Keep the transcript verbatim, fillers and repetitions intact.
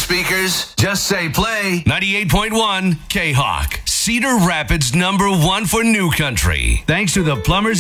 speakers? Just say play. ninety-eight point one K-Hawk. Cedar Rapids number one for new country. Thanks to the Plumbers